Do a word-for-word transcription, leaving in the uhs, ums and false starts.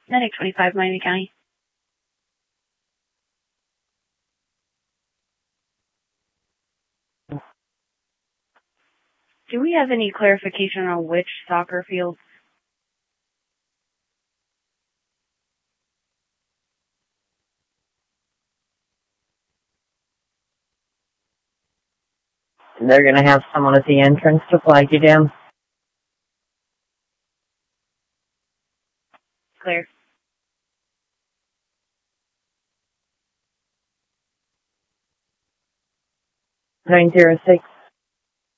Medic twenty-five, Miami County. Do we have any clarification on which soccer field? They're going to have someone at the entrance to flag you down. Clear. nine zero six.